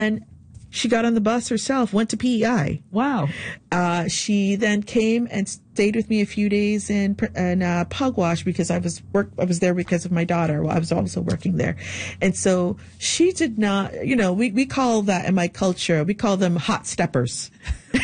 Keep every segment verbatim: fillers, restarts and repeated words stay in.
And she got on the bus herself, went to P E I. Wow. Uh, she then came and stayed with me a few days in in uh, Pugwash because I was work I was there because of my daughter. Well, I was also working there, and so she did not. You know, we we call that in my culture, we call them hot steppers.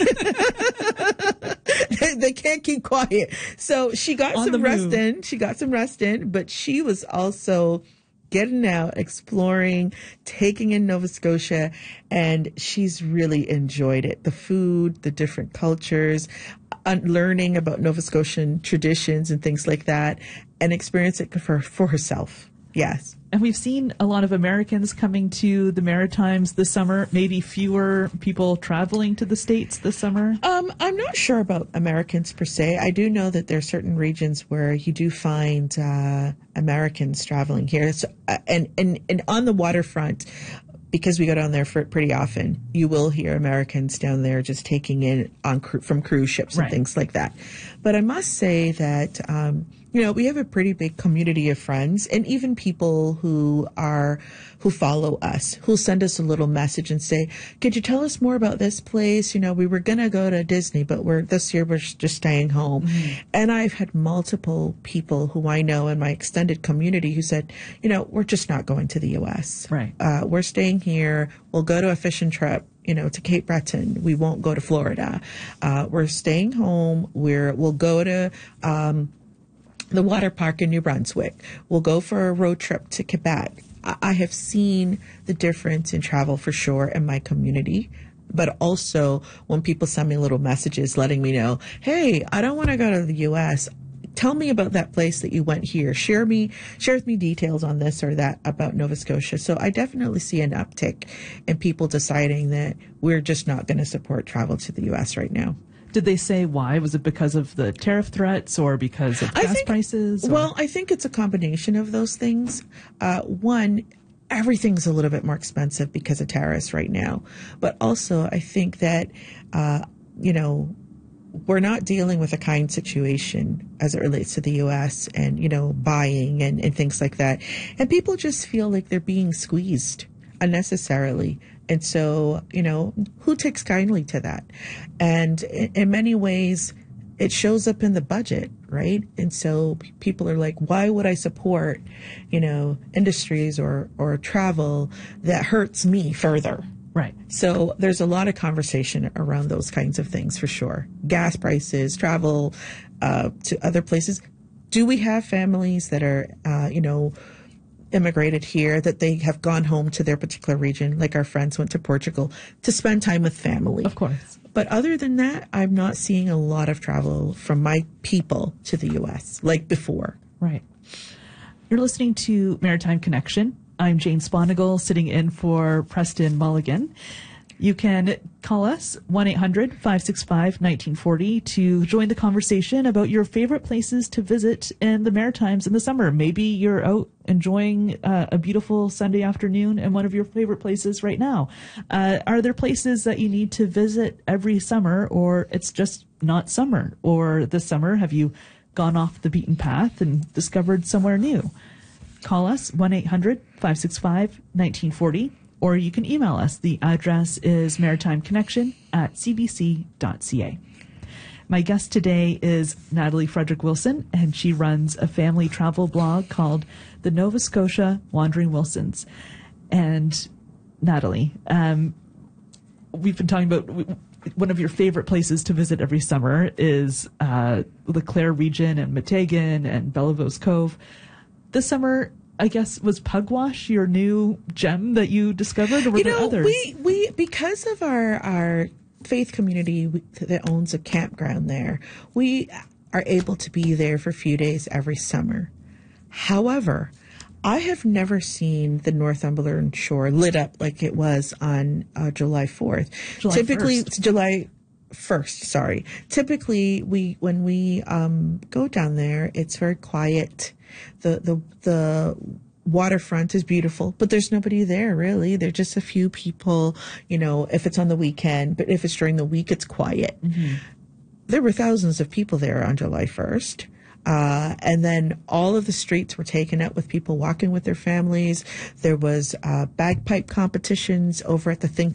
they, they can't keep quiet. So she got On some the rest move. in. She got some rest in, but she was also getting out, exploring, taking in Nova Scotia, and she's really enjoyed it. The food, the different cultures, uh, learning about Nova Scotian traditions and things like that, and experience it for, for herself. Yes. And we've seen a lot of Americans coming to the Maritimes this summer, maybe fewer people traveling to the States this summer. Um, I'm not sure about Americans per se. I do know that there are certain regions where you do find uh, Americans traveling here. So, uh, and, and, and on the waterfront, because we go down there for pretty often, you will hear Americans down there just taking in on cru- from cruise ships and Right. things like that. But I must say that, um, you know, we have a pretty big community of friends and even people who are, who follow us, who'll send us a little message and say, could you tell us more about this place? You know, we were going to go to Disney, but we're, this year we're just staying home. Mm-hmm. And I've had multiple people who I know in my extended community who said, you know, we're just not going to the U S. Right. Uh, we're staying here. We'll go to a fishing trip, you know, to Cape Breton. We won't go to Florida. Uh, we're staying home. We're, we'll go to, um, the water park in New Brunswick. We'll go for a road trip to Quebec. I, I have seen the difference in travel for sure in my community, but also when people send me little messages letting me know, hey, I don't want to go to the U S. Tell me about that place that you went here. Share me, share with me details on this or that about Nova Scotia. So I definitely see an uptick in people deciding that we're just not going to support travel to the U S right now. Did they say why? Was it because of the tariff threats or because of gas I think, prices? Or? Well, I think it's a combination of those things. Uh, one, everything's a little bit more expensive because of tariffs right now. But also, I think that, uh, you know, we're not dealing with a kind situation as it relates to the U S and, you know, buying and, and things like that. And people just feel like they're being squeezed unnecessarily. And so, you know, who takes kindly to that? And in, in many ways, it shows up in the budget, right? And so p- people are like, why would I support, you know, industries or, or travel that hurts me further? Right. So there's a lot of conversation around those kinds of things for sure. Gas prices, travel uh, to other places. Do we have families that are, uh, you know, immigrated here, that they have gone home to their particular region, like our friends went to Portugal, to spend time with family? Of course. But other than that, I'm not seeing a lot of travel from my people to the U S like before. Right. You're listening to Maritime Connection. I'm Jane Sponigal, sitting in for Preston Mulligan. You can call us one eight hundred five six five one nine four zero to join the conversation about your favorite places to visit in the Maritimes in the summer. Maybe you're out enjoying uh, a beautiful Sunday afternoon in one of your favorite places right now. Uh, are there places that you need to visit every summer, or it's just not summer? Or this summer, have you gone off the beaten path and discovered somewhere new? Call us one eight hundred five six five one nine four zero. Or you can email us. The address is maritimeconnection at c b c dot c a. My guest today is Natalie Frederick Wilson, and she runs a family travel blog called The Nova Scotia Wandering Wilsons. And Natalie, um, we've been talking about one of your favorite places to visit every summer is uh, the Clare region and Meteghan and Bellavos Cove. This summer, I guess, was Pugwash your new gem that you discovered, or were you there know, others? We, we, because of our, our faith community that owns a campground there, we are able to be there for a few days every summer. However, I have never seen the Northumberland shore lit up like it was on uh, July fourth. July Typically, first. it's July first, sorry. Typically, we when we um, go down there, it's very quiet. The the the waterfront is beautiful, but there's nobody there really. There's just a few people, you know, if it's on the weekend, but if it's during the week, it's quiet. Mm-hmm. There were thousands of people there on July first. Uh, and then all of the streets were taken up with people walking with their families. There was uh, bagpipe competitions over at the Think